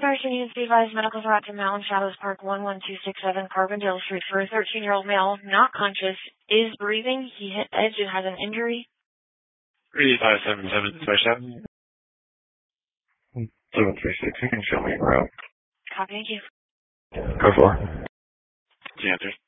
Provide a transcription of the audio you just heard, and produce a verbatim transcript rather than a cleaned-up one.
Person needs to be advised medical threat to Mountain Shadows Park one one two six seven Carbondale Street for a thirteen-year-old male, not conscious, is breathing. He hit edge and has an injury. three five seven seven, slash seven. seven three six, you can show me around. Copy, thank you. Go for. Answers.